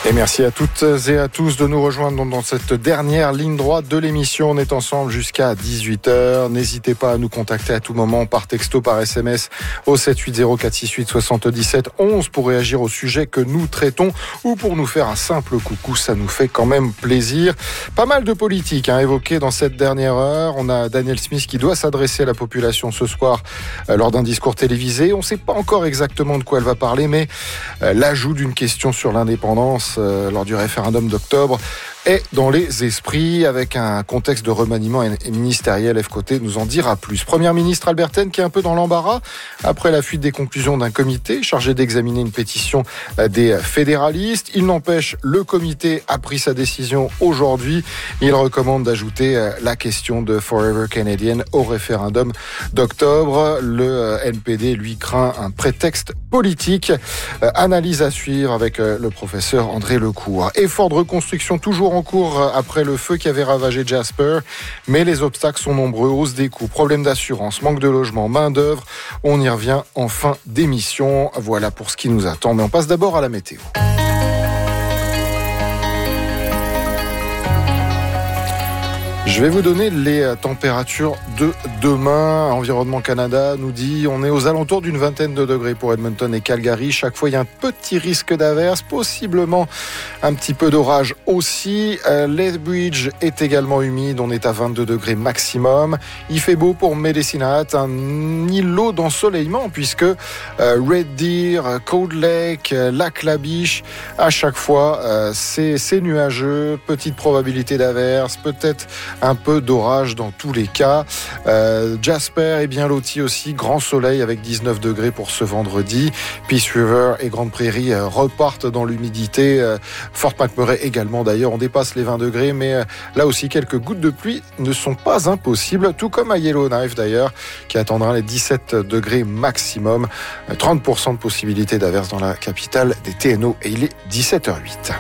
Et merci à toutes et à tous de nous rejoindre dans cette dernière ligne droite de l'émission. On est ensemble jusqu'à 18h. N'hésitez pas à nous contacter à tout moment par texto, par SMS au 780 468 77 11 pour réagir au sujet que nous traitons ou pour nous faire un simple coucou. Ça nous fait quand même plaisir. Pas mal de politique évoquée dans cette dernière heure. On a Danielle Smith qui doit s'adresser à la population ce soir lors d'un discours télévisé. On ne sait pas encore exactement de quoi elle va parler, mais l'ajout d'une question sur l'indépendance lors du référendum d'octobre est dans les esprits avec un contexte de remaniement ministériel. F-Côté nous en dira plus. Première ministre albertaine qui est un peu dans l'embarras après la fuite des conclusions d'un comité chargé d'examiner une pétition des fédéralistes. Il n'empêche, le comité a pris sa décision aujourd'hui. Il recommande d'ajouter la question de Forever Canadian au référendum d'octobre. Le NPD, lui, craint un prétexte politique. Analyse à suivre avec le professeur André Lecourt. Effort de reconstruction toujours en cours après le feu qui avait ravagé Jasper, mais les obstacles sont nombreux, hausse des coûts, problèmes d'assurance, manque de logement, main d'œuvre. On y revient en fin d'émission. Voilà pour ce qui nous attend, mais on passe d'abord à la météo. Je vais vous donner les températures de demain. Environnement Canada nous dit on est aux alentours d'une vingtaine de degrés pour Edmonton et Calgary. Chaque fois, il y a un petit risque d'averse, possiblement un petit peu d'orage aussi. Lethbridge est également humide. On est à 22 degrés maximum. Il fait beau pour Medicine Hat, un îlot d'ensoleillement puisque Red Deer, Cold Lake, Lac La Biche, à chaque fois, c'est nuageux. Petite probabilité d'averse, peut-être un peu d'orage dans tous les cas. Jasper est bien loti aussi, grand soleil avec 19 degrés pour ce vendredi. Peace River et Grande Prairie repartent dans l'humidité. Fort McMurray également d'ailleurs, on dépasse les 20 degrés, mais là aussi quelques gouttes de pluie ne sont pas impossibles, tout comme à Yellowknife d'ailleurs, qui attendra les 17 degrés maximum. 30% de possibilité d'averse dans la capitale des TNO et il est 17h08.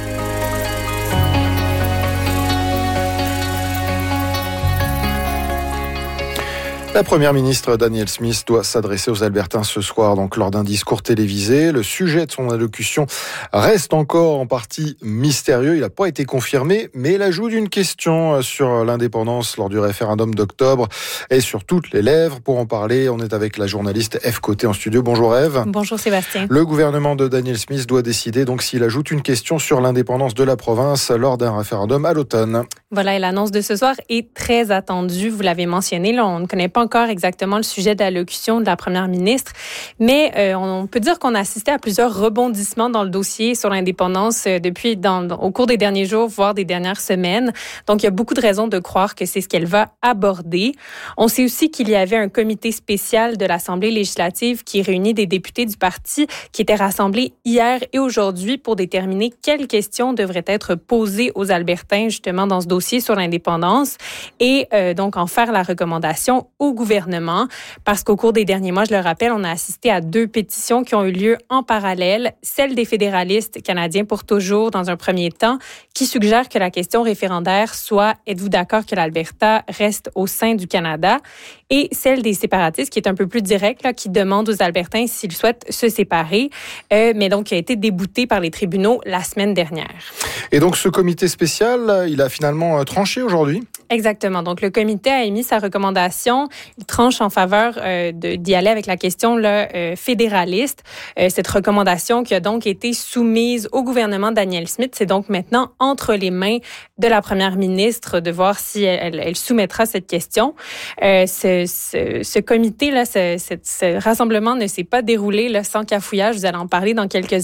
La première ministre Danielle Smith doit s'adresser aux Albertains ce soir, donc lors d'un discours télévisé. Le sujet de son allocution reste encore en partie mystérieux. Il n'a pas été confirmé, mais l'ajout d'une question sur l'indépendance lors du référendum d'octobre est sur toutes les lèvres. Pour en parler, on est avec la journaliste F-Côté en studio. Bonjour Ève. Bonjour Sébastien. Le gouvernement de Danielle Smith doit décider donc s'il ajoute une question sur l'indépendance de la province lors d'un référendum à l'automne. Voilà, et l'annonce de ce soir est très attendue. Vous l'avez mentionné, là, on ne connaît pas encore exactement le sujet de l'allocution de la première ministre, mais on peut dire qu'on a assisté à plusieurs rebondissements dans le dossier sur l'indépendance au cours des derniers jours, voire des dernières semaines. Donc, il y a beaucoup de raisons de croire que c'est ce qu'elle va aborder. On sait aussi qu'il y avait un comité spécial de l'Assemblée législative qui réunit des députés du parti qui étaient rassemblés hier et aujourd'hui pour déterminer quelles questions devraient être posées aux Albertains, justement, dans ce dossier sur l'indépendance et donc en faire la recommandation au gouvernement, parce qu'au cours des derniers mois, je le rappelle, on a assisté à 2 pétitions qui ont eu lieu en parallèle. Celle des fédéralistes canadiens pour toujours, dans un premier temps, qui suggère que la question référendaire soit « Êtes-vous d'accord que l'Alberta reste au sein du Canada ?» et celle des séparatistes, qui est un peu plus directe, là, qui demande aux Albertains s'ils souhaitent se séparer, mais donc qui a été débouté par les tribunaux la semaine dernière. Et donc ce comité spécial, il a finalement tranché aujourd'hui? Exactement. Donc, le comité a émis sa recommandation. Il tranche en faveur d'y aller avec la question fédéraliste. Cette recommandation qui a donc été soumise au gouvernement Danielle Smith, c'est donc maintenant entre les mains de la première ministre de voir si elle soumettra cette question. Ce comité-là, ce rassemblement ne s'est pas déroulé sans cafouillage. Vous allez en parler dans quelques